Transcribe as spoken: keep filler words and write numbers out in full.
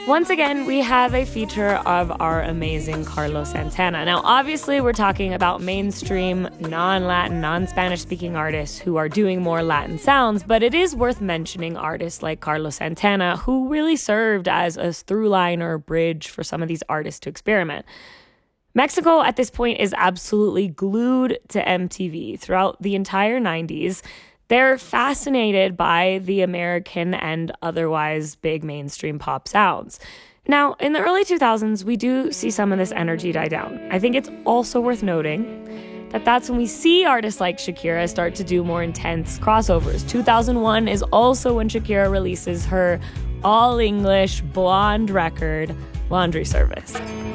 Once again, we have a feature of our amazing Carlos Santana. Now, obviously, we're talking about mainstream, non-Latin, non-Spanish speaking artists who are doing more Latin sounds, but it is worth mentioning artists like Carlos Santana, who really served as a through line or bridge for some of these artists to experiment. Mexico at this point is absolutely glued to M T V throughout the entire nineties. They're fascinated by the American and otherwise big mainstream pop sounds. Now, in the early two thousands, we do see some of this energy die down. I think it's also worth noting that that's when we see artists like Shakira start to do more intense crossovers. two thousand one is also when Shakira releases her all-English blonde record, Laundry Service.